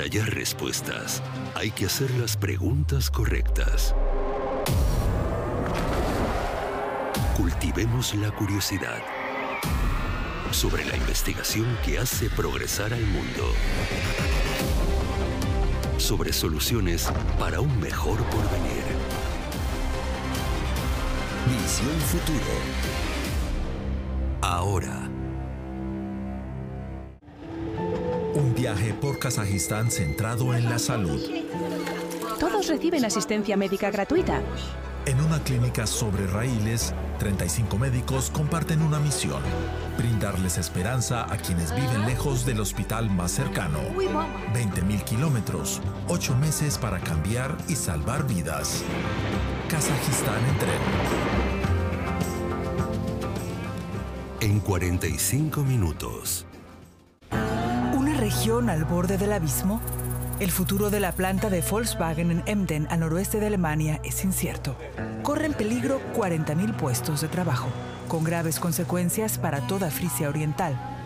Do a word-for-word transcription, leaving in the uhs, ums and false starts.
Para hallar respuestas, hay que hacer las preguntas correctas. Cultivemos la curiosidad sobre la investigación que hace progresar al mundo. Sobre soluciones para un mejor porvenir. Visión Futuro. Ahora. Un viaje por Kazajistán centrado en la salud. Todos reciben asistencia médica gratuita. En una clínica sobre raíles, treinta y cinco médicos comparten una misión: brindarles esperanza a quienes viven lejos del hospital más cercano. veinte mil kilómetros, ocho meses para cambiar y salvar vidas. Kazajistán en tren. En cuarenta y cinco minutos. ¿Una región al borde del abismo? El futuro de la planta de Volkswagen en Emden, al noroeste de Alemania, es incierto. Corren peligro cuarenta mil puestos de trabajo, con graves consecuencias para toda Frisia Oriental,